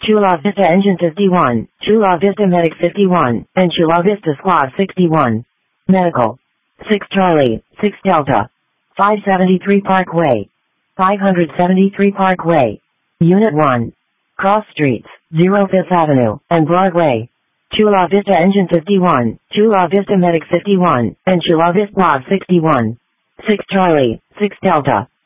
Chula Vista Engine 51, Chula Vista Medic 51, and Chula Vista Squad 61. Medical. 6 Charlie, 6 Delta. 573 Parkway. 573 Parkway. Unit 1. Cross Streets, 0 Fifth Avenue, and Broadway. Chula Vista Engine 51, Chula Vista Medic 51, and Chula Vista Squad 61. 6 Charlie, 6 Delta.